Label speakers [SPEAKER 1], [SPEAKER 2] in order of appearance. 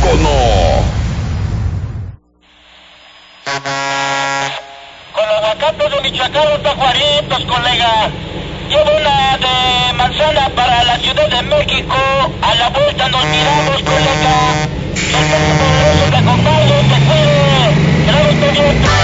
[SPEAKER 1] teléfono.
[SPEAKER 2] Con los aguacates de Michoacán, los tajuaritos, colega. Llevo una de manzana para la Ciudad de México. A la vuelta nos miramos, colega.